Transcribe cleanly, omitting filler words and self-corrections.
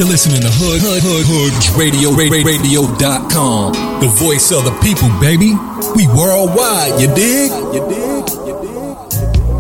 You're listening to HoodRadio.com. The voice of the people, baby. We worldwide, you dig?